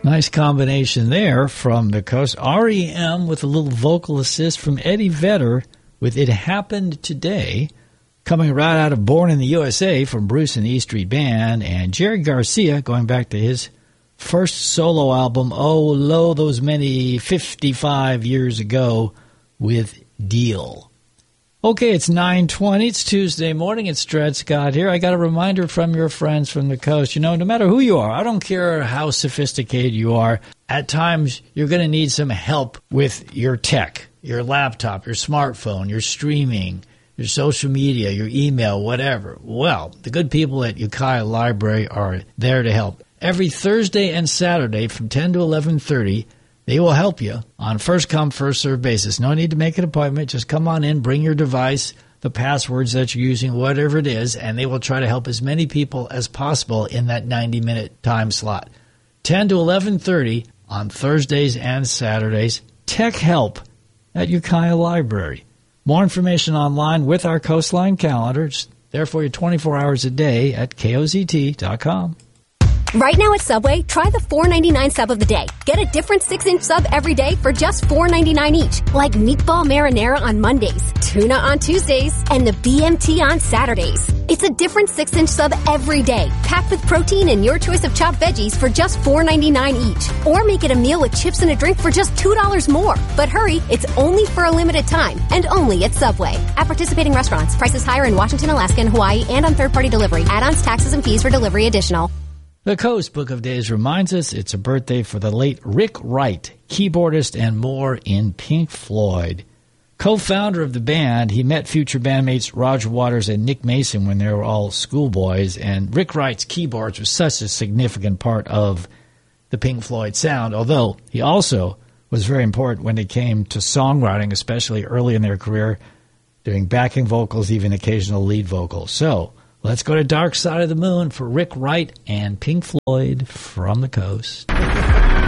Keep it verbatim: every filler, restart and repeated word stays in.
Nice combination there from the coast. R E M with a little vocal assist from Eddie Vedder with It Happened Today. Coming right out of Born in the U S A from Bruce and the E Street Band. And Jerry Garcia going back to his first solo album, Oh, Lo, Those Many, fifty-five years ago with Deal. Okay, it's nine twenty. It's Tuesday morning. It's Dred Scott here. I got a reminder from your friends from the coast. You know, no matter who you are, I don't care how sophisticated you are, at times you're going to need some help with your tech, your laptop, your smartphone, your streaming, your social media, your email, whatever. Well, the good people at Ukiah Library are there to help. Every Thursday and Saturday from ten to eleven thirty, they will help you on first-come, first-served basis. No need to make an appointment. Just come on in, bring your device, the passwords that you're using, whatever it is, and they will try to help as many people as possible in that ninety-minute time slot. ten to eleven thirty on Thursdays and Saturdays. Tech help at Ukiah Library. More information online with our Coastline calendar. It's there for you twenty-four hours a day at K O Z T dot com. Right now at Subway, try the four ninety-nine sub of the day. Get a different six-inch sub every day for just four ninety-nine each. Like meatball marinara on Mondays, tuna on Tuesdays, and the B M T on Saturdays. It's a different six-inch sub every day, packed with protein and your choice of chopped veggies for just four ninety-nine each. Or make it a meal with chips and a drink for just two dollars more. But hurry, it's only for a limited time, and only at Subway. At participating restaurants, prices higher in Washington, Alaska, and Hawaii, and on third-party delivery. Add-ons, taxes, and fees for delivery additional. The Coast Book of Days reminds us it's a birthday for the late Rick Wright, keyboardist and more in Pink Floyd. Co-founder of the band, he met future bandmates Roger Waters and Nick Mason when they were all schoolboys, and Rick Wright's keyboards was such a significant part of the Pink Floyd sound, although he also was very important when it came to songwriting, especially early in their career, doing backing vocals, even occasional lead vocals. So let's go to Dark Side of the Moon for Rick Wright and Pink Floyd from the Coast.